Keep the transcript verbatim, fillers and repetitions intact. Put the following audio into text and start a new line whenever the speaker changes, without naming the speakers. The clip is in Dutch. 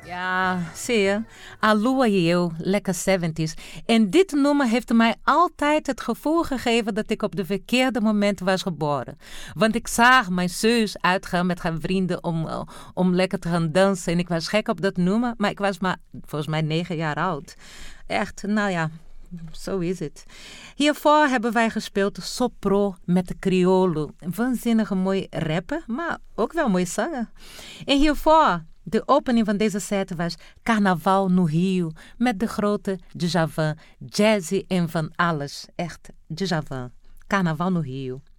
Ja, zie je. Alua e eu, lekker zeventies. En dit nummer heeft mij altijd het gevoel gegeven dat ik op de verkeerde moment was geboren. Want ik zag mijn zus uitgaan met haar vrienden om, uh, om lekker te gaan dansen. En ik was gek op dat nummer, maar ik was maar volgens mij negen jaar oud. Echt, nou ja, zo is het. Hiervoor hebben wij gespeeld Sopro met de Criolo. Een waanzinnige mooi rappen, maar ook wel mooi zingen. En hiervoor... de opening van deze set was Carnaval no Rio met de grote Djavan, jazzy en van alles. Echt, Djavan, Carnaval no Rio.